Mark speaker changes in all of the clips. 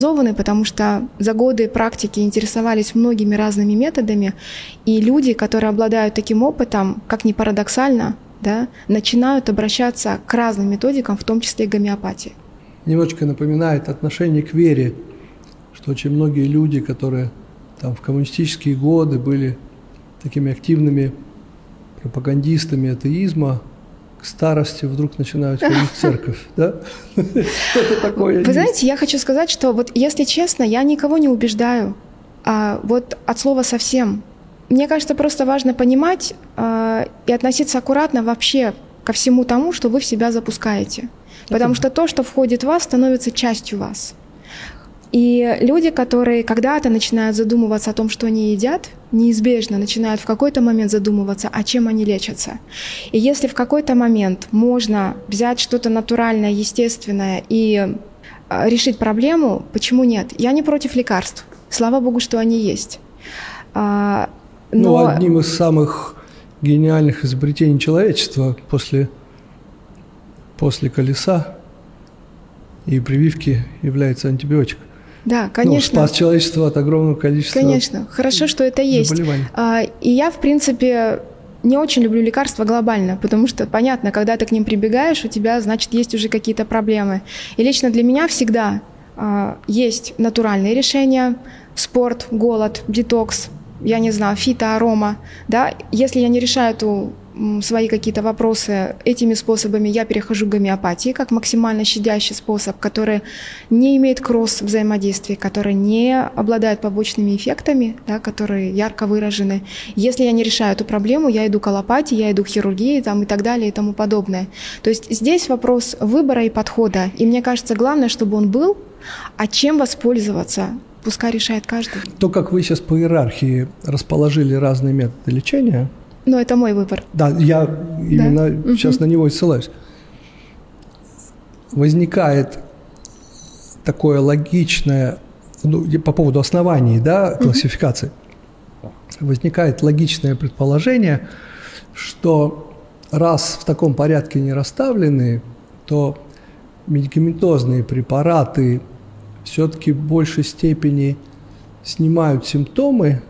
Speaker 1: Потому что за годы практики интересовались многими разными методами, и люди, которые обладают таким опытом, как ни парадоксально, да, начинают обращаться к разным методикам, в том числе и гомеопатии.
Speaker 2: Немножечко напоминает отношение к вере, что очень многие люди, которые там в коммунистические годы были такими активными пропагандистами атеизма, к старости вдруг начинают ходить в церковь, да? Что-то такое.
Speaker 1: Вы знаете, я хочу сказать, что вот если честно, я никого не убеждаю, вот от слова совсем. Мне кажется, просто важно понимать и относиться аккуратно вообще ко всему тому, что вы в себя запускаете. Потому что то, что входит в вас, становится частью вас. И люди, которые когда-то начинают задумываться о том, что они едят, неизбежно начинают в какой-то момент задумываться, а чем они лечатся. И если в какой-то момент можно взять что-то натуральное, естественное и решить проблему, почему нет? Я не против лекарств. Слава Богу, что они есть. Но...
Speaker 2: одним из самых гениальных изобретений человечества после колеса и прививки является антибиотик.
Speaker 1: Да, конечно.
Speaker 2: Спас человечество от огромного количества
Speaker 1: Конечно, хорошо, что это есть. И я, в принципе, не очень люблю лекарства глобально, потому что, понятно, когда ты к ним прибегаешь, у тебя, значит, есть уже какие-то проблемы. И лично для меня всегда есть натуральные решения: спорт, голод, детокс, я не знаю, фитоарома. Да? Если я не решаю свои какие-то вопросы этими способами, я перехожу к гомеопатии как максимально щадящий способ, который не имеет кросс-взаимодействия, который не обладает побочными эффектами, да, которые ярко выражены. Если я не решаю эту проблему, я иду к аллопатии, я иду к хирургии там, и так далее и тому подобное. То есть здесь вопрос выбора и подхода. И мне кажется, главное, чтобы он был, а чем воспользоваться, пускай решает каждый.
Speaker 2: То, как вы сейчас по иерархии расположили разные методы лечения,
Speaker 1: но это мой выбор.
Speaker 2: Да, я именно сейчас на него и ссылаюсь. Возникает такое логичное, по поводу оснований, да, классификации, возникает логичное предположение, что раз в таком порядке не расставлены, то медикаментозные препараты все-таки в большей степени снимают симптомы,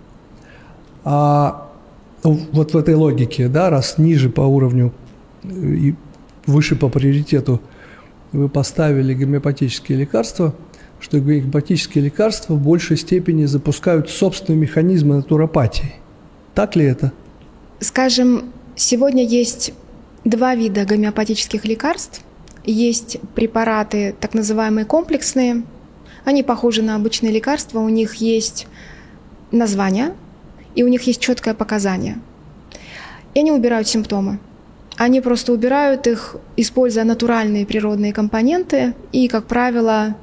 Speaker 2: а вот в этой логике, да, раз ниже по уровню и выше по приоритету вы поставили гомеопатические лекарства, что гомеопатические лекарства в большей степени запускают собственные механизмы натуропатии. Так ли это?
Speaker 1: Скажем, сегодня есть два вида гомеопатических лекарств. Есть препараты, так называемые комплексные. Они похожи на обычные лекарства, у них есть название, и у них есть четкое показание. И они убирают симптомы. Они просто убирают их, используя натуральные природные компоненты, и, как правило,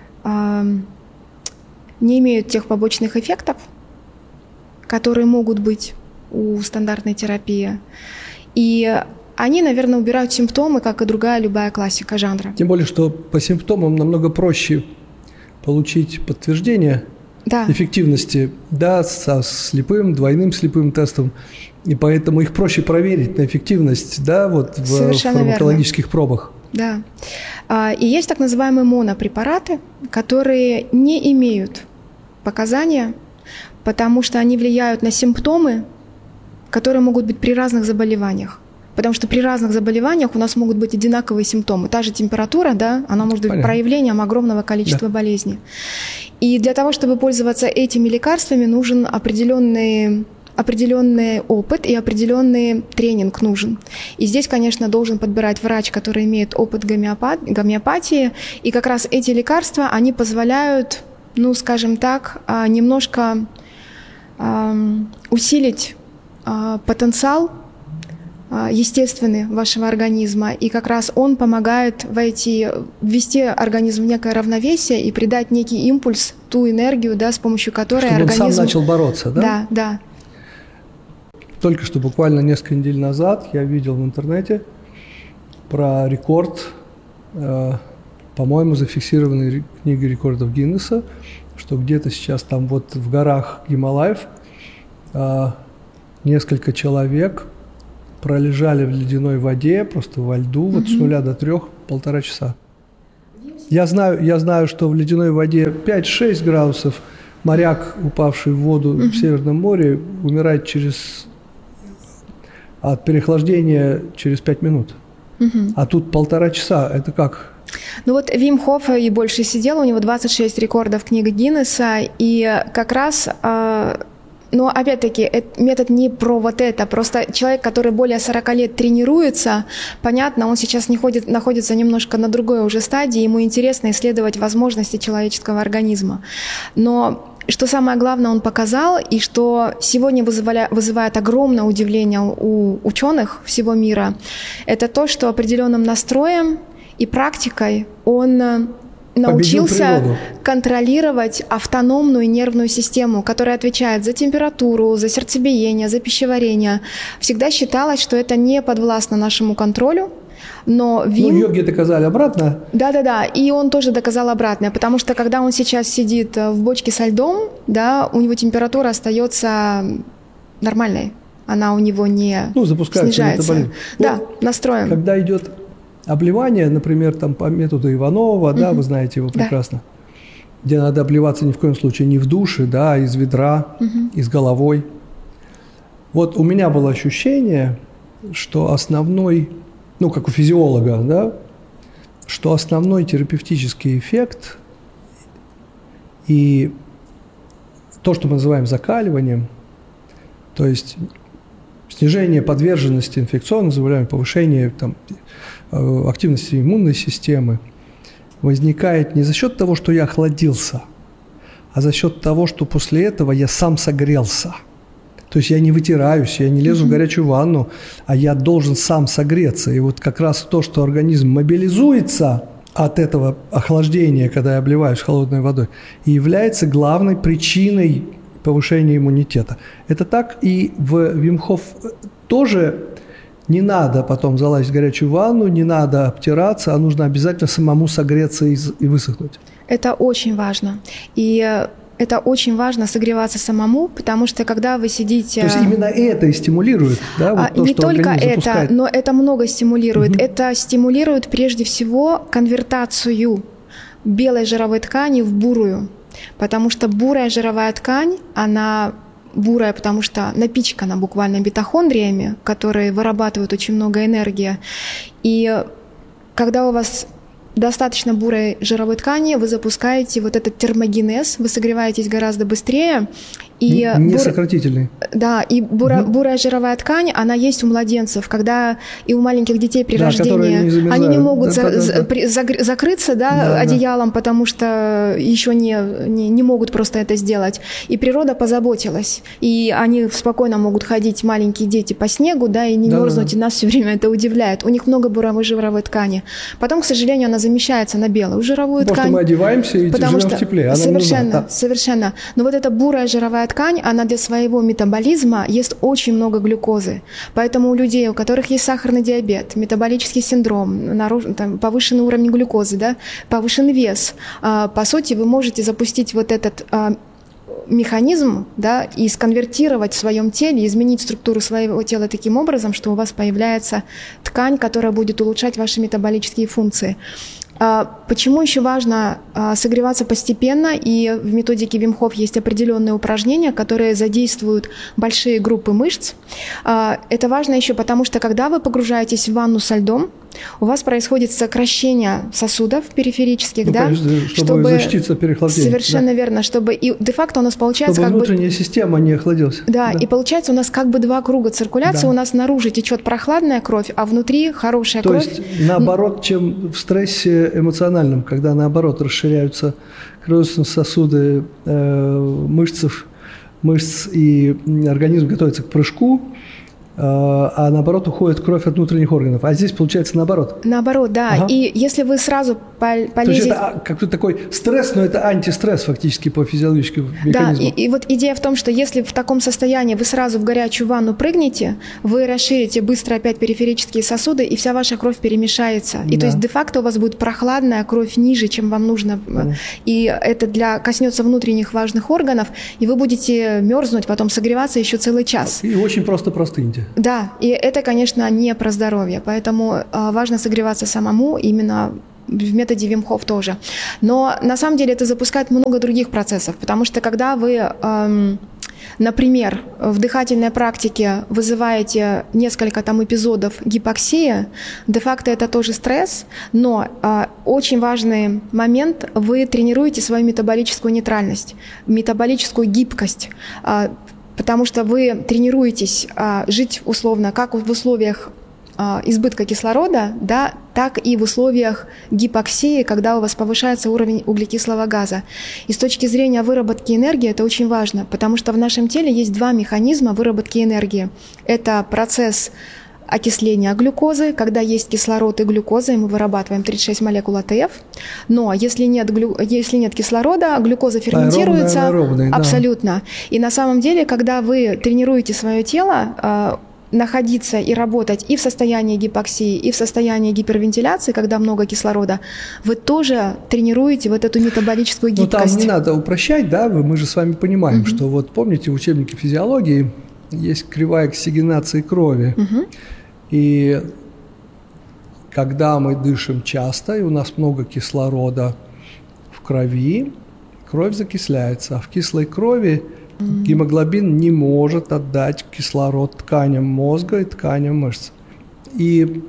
Speaker 1: не имеют тех побочных эффектов, которые могут быть у стандартной терапии. И они, наверное, убирают симптомы, как и другая любая классика жанра.
Speaker 2: Тем более, что по симптомам намного проще получить подтверждение эффективности, да, со слепым, двойным слепым тестом, и поэтому их проще проверить на эффективность, да, вот в фармакологических пробах.
Speaker 1: Да. И есть так называемые монопрепараты, которые не имеют показания, потому что они влияют на симптомы, которые могут быть при разных заболеваниях. Потому что при разных заболеваниях у нас могут быть одинаковые симптомы. Та же температура, да, она может быть проявлением огромного количества болезней. И для того, чтобы пользоваться этими лекарствами, нужен определенный опыт и определенный тренинг нужен. И здесь, конечно, должен подбирать врач, который имеет опыт гомеопатии. И как раз эти лекарства, они позволяют, ну, скажем так, немножко усилить потенциал естественный вашего организма, и как раз он помогает ввести организм в некое равновесие и придать некий импульс, ту энергию, да, с помощью которой
Speaker 2: чтобы
Speaker 1: организм...
Speaker 2: он сам начал бороться, да?
Speaker 1: Да, да.
Speaker 2: Только что буквально несколько недель назад я видел в интернете про рекорд, по-моему, зафиксированный книгой рекордов Гиннесса, что где-то сейчас там вот в горах Гималаев несколько человек пролежали в ледяной воде, просто во льду, вот с 0 до 3, 1,5 часа. Я знаю, что в ледяной воде 5-6 градусов моряк, упавший в воду в Северном море, умирает от переохлаждения через 5 минут. А тут 1,5 часа. Это как?
Speaker 1: Ну вот Вим Хоф и больше сидел, у него 26 рекордов книги Гиннесса, и как раз... Но, опять-таки, метод не про вот это. Просто человек, который более 40 лет тренируется, понятно, он сейчас находится немножко на другой уже стадии, ему интересно исследовать возможности человеческого организма. Но что самое главное он показал, и что сегодня вызывает огромное удивление у ученых всего мира, это то, что определенным настроем и практикой он... научился контролировать автономную нервную систему, которая отвечает за температуру, за сердцебиение, за пищеварение. Всегда считалось, что это не подвластно нашему контролю, но Вим...
Speaker 2: Ну, йоги доказали обратно.
Speaker 1: Да, и он тоже доказал обратное, потому что когда он сейчас сидит в бочке со льдом, да, у него температура остается нормальной, она у него не снижается.
Speaker 2: Метаболизм.
Speaker 1: Да, настроен.
Speaker 2: Когда идет обливание, например, там по методу Иванова, да, вы знаете его прекрасно, где надо обливаться ни в коем случае не в душе, да, а из ведра, и с головой. Вот у меня было ощущение, что основной, ну, как у физиолога, да, что основной терапевтический эффект и то, что мы называем закаливанием, то есть снижение подверженности инфекционным заболеваниям, повышение там, активности иммунной системы возникает не за счет того, что я охладился, а за счет того, что после этого я сам согрелся. То есть я не вытираюсь, я не лезу в горячую ванну, а я должен сам согреться. И вот как раз то, что организм мобилизуется от этого охлаждения, когда я обливаюсь холодной водой, и является главной причиной повышения иммунитета. Это так, и в Вим Хоф тоже не надо потом залазить в горячую ванну, не надо обтираться, а нужно обязательно самому согреться и высохнуть.
Speaker 1: Это очень важно. И это очень важно согреваться самому, потому что когда вы сидите...
Speaker 2: То есть именно это и стимулирует, да? Вот то,
Speaker 1: не
Speaker 2: что
Speaker 1: только это,
Speaker 2: запускает.
Speaker 1: но это много стимулирует. Это стимулирует прежде всего конвертацию белой жировой ткани в бурую. Потому что бурая жировая ткань, она бурая, потому что напичкана буквально митохондриями, которые вырабатывают очень много энергии. И когда у вас достаточно бурой жировой ткани, вы запускаете вот этот термогенез, вы согреваетесь гораздо быстрее. И
Speaker 2: не сократительный.
Speaker 1: Да, и бурая жировая ткань, она есть у младенцев, когда и у маленьких детей при рождении они не могут закрыться одеялом, потому что еще не могут просто это сделать. И природа позаботилась, и они спокойно могут ходить, маленькие дети, по снегу, да, и не мерзнуть, и нас все время это удивляет. У них много буровой жировой ткани. Потом, к сожалению, она замещается на белую жировую ткань.
Speaker 2: Потому что мы одеваемся и живем в тепле.
Speaker 1: Совершенно. Но вот эта бурая жировая ткань, она для своего метаболизма ест очень много глюкозы. Поэтому у людей, у которых есть сахарный диабет, метаболический синдром, повышенный уровень глюкозы, да, повышенный вес, по сути, вы можете запустить вот этот механизм, да, и сконвертировать в своем теле, изменить структуру своего тела таким образом, что у вас появляется ткань, которая будет улучшать ваши метаболические функции. Почему еще важно согреваться постепенно, и в методике Вим Хоф есть определенные упражнения, которые задействуют большие группы мышц. Это важно еще потому, что когда вы погружаетесь в ванну со льдом, у вас происходит сокращение сосудов периферических, да,
Speaker 2: чтобы защититься от переохлаждения.
Speaker 1: Совершенно верно, чтобы и де-факто у нас получается
Speaker 2: чтобы внутренняя система не охладилась.
Speaker 1: Да, и получается у нас как бы два круга циркуляции, у нас снаружи течет прохладная кровь, а внутри хорошая кровь.
Speaker 2: То есть наоборот, чем в стрессе эмоциональном, когда наоборот расширяются кровеносные сосуды мышц и организм готовится к прыжку, а наоборот уходит кровь от внутренних органов. А здесь получается наоборот.
Speaker 1: Наоборот, да. Ага. И если вы сразу полезете... То есть
Speaker 2: это какой-то такой стресс, но это антистресс фактически по физиологическому механизму.
Speaker 1: Да, и вот идея в том, что если в таком состоянии вы сразу в горячую ванну прыгнете, вы расширите быстро опять периферические сосуды, и вся ваша кровь перемешается. И то есть де-факто у вас будет прохладная кровь ниже, чем вам нужно. И это коснется внутренних важных органов, и вы будете мерзнуть, потом согреваться еще целый час.
Speaker 2: И очень просто простынете.
Speaker 1: Да, и это, конечно, не про здоровье, поэтому важно согреваться самому именно в методе Вим Хоф тоже. Но на самом деле это запускает много других процессов, потому что когда вы, например, в дыхательной практике вызываете несколько там эпизодов гипоксии, де-факто это тоже стресс, но очень важный момент, вы тренируете свою метаболическую нейтральность, метаболическую гибкость, потому что вы тренируетесь жить условно как в условиях избытка кислорода, да, так и в условиях гипоксии, когда у вас повышается уровень углекислого газа. И с точки зрения выработки энергии это очень важно, потому что в нашем теле есть два механизма выработки энергии. Это процесс окисления глюкозы, когда есть кислород и глюкоза, и мы вырабатываем 36 молекул АТФ. Но если нет кислорода, глюкоза ферментируется.
Speaker 2: Аэробный,
Speaker 1: абсолютно. Да. И на самом деле, когда вы тренируете свое тело, находиться и работать и в состоянии гипоксии, и в состоянии гипервентиляции, когда много кислорода, вы тоже тренируете вот эту метаболическую гибкость.
Speaker 2: Но там не надо упрощать, да, мы же с вами понимаем, что вот помните в учебнике физиологии есть кривая оксигенации крови. И когда мы дышим часто, и у нас много кислорода в крови, кровь закисляется, а в кислой крови гемоглобин не может отдать кислород тканям мозга и тканям мышц. И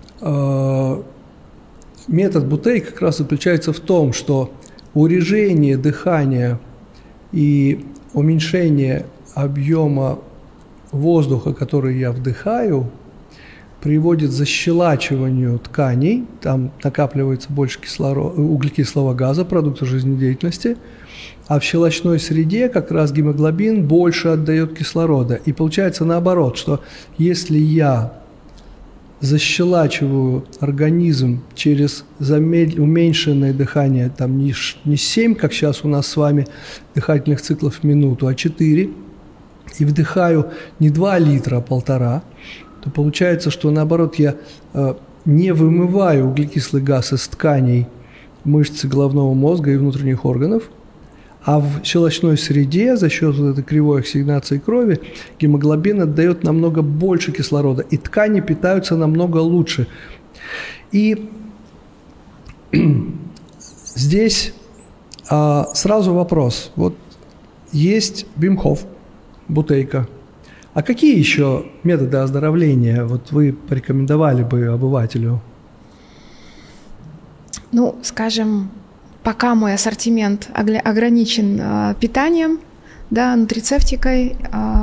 Speaker 2: метод Бутей как раз заключается в том, что урежение дыхания и уменьшение объема воздуха, который я вдыхаю, приводит к защелачиванию тканей, там накапливается больше углекислого газа, продукта жизнедеятельности, а в щелочной среде как раз гемоглобин больше отдает кислорода. И получается наоборот, что если я защелачиваю организм через уменьшенное дыхание, там не 7, как сейчас у нас с вами, дыхательных циклов в минуту, а 4, и вдыхаю не 2 литра, а 1,5, то получается, что наоборот я не вымываю углекислый газ из тканей мышц головного мозга и внутренних органов, а в щелочной среде за счет вот этой кривой оксигенации крови гемоглобин отдает намного больше кислорода, и ткани питаются намного лучше. И здесь сразу вопрос. Вот есть Вим Хоф, Бутейка. А какие еще методы оздоровления вот вы порекомендовали бы обывателю?
Speaker 1: Ну, скажем, пока мой ассортимент ограничен питанием, да, нутрицептикой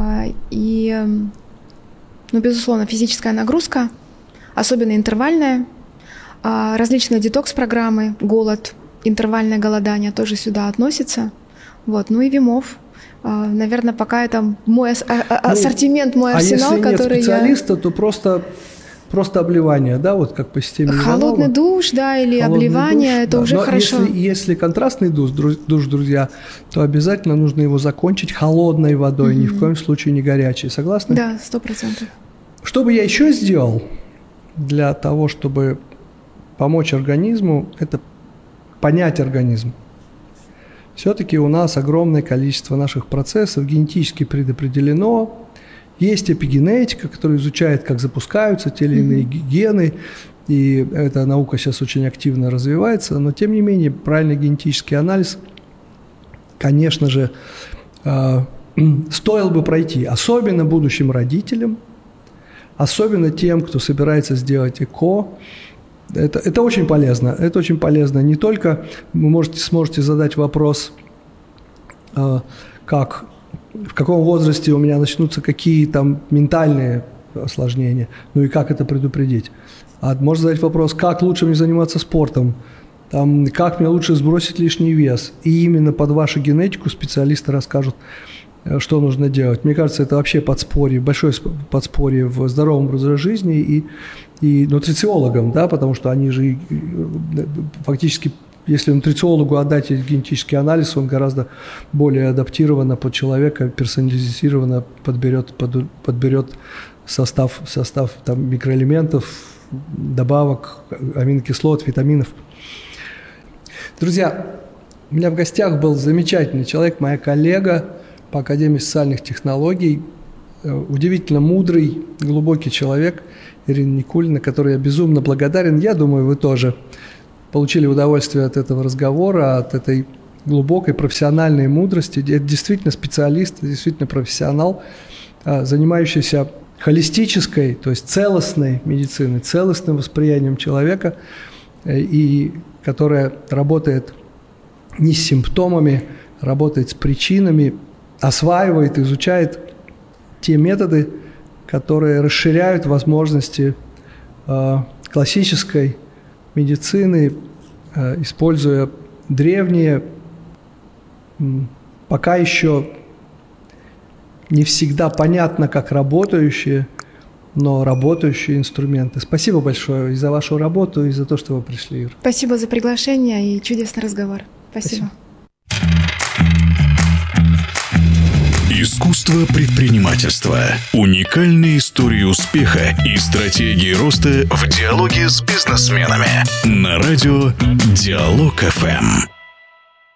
Speaker 1: и, ну, безусловно, физическая нагрузка, особенно интервальная, различные детокс-программы, голод, интервальное голодание тоже сюда относятся. Вот. Ну и Вим Хоф. Наверное, пока это мой ассортимент, мой арсенал,
Speaker 2: который я...
Speaker 1: который
Speaker 2: если нет специалиста, то просто обливание, да, вот как по системе
Speaker 1: холодный душ, да, или обливание, это уже хорошо.
Speaker 2: Если контрастный душ, друзья, то обязательно нужно его закончить холодной водой, ни в коем случае не горячей. Согласны?
Speaker 1: Да, 100%.
Speaker 2: Что бы я еще сделал для того, чтобы помочь организму, это понять организм. Все-таки у нас огромное количество наших процессов генетически предопределено. Есть эпигенетика, которая изучает, как запускаются те или иные гены, и эта наука сейчас очень активно развивается, но тем не менее правильный генетический анализ, конечно же, стоило бы пройти, особенно будущим родителям, особенно тем, кто собирается сделать ЭКО. Это очень полезно. Это очень полезно. Не только вы сможете задать вопрос, в каком возрасте у меня начнутся какие там ментальные осложнения, ну и как это предупредить. А можно задать вопрос, как лучше мне заниматься спортом, там, как мне лучше сбросить лишний вес. И именно под вашу генетику специалисты расскажут, что нужно делать. Мне кажется, это вообще подспорье, большое подспорье в здоровом образе жизни и нутрициологам, да, потому что они же фактически, если нутрициологу отдать генетический анализ, он гораздо более адаптированно под человека, персонализированно подберет состав там, микроэлементов, добавок, аминокислот, витаминов. Друзья, у меня в гостях был замечательный человек, моя коллега по Академии социальных технологий, удивительно мудрый, глубокий человек Ирина Никулина, которой я безумно благодарен. Я думаю, вы тоже. получили удовольствие от этого разговора, от этой глубокой профессиональной мудрости. Это действительно специалист, действительно профессионал, занимающийся холистической, то есть целостной медициной, целостным восприятием человека, и которая работает не с симптомами, работает с причинами, осваивает, изучает те методы, которые расширяют возможности классической медицины, используя древние, пока еще не всегда понятно, как работающие, но работающие инструменты. Спасибо большое и за вашу работу, и за то, что вы пришли, Ира.
Speaker 1: Спасибо за приглашение и чудесный разговор. Спасибо.
Speaker 3: Искусство предпринимательства. Уникальные истории успеха и стратегии роста в диалоге с бизнесменами. На радио Диалог ФМ.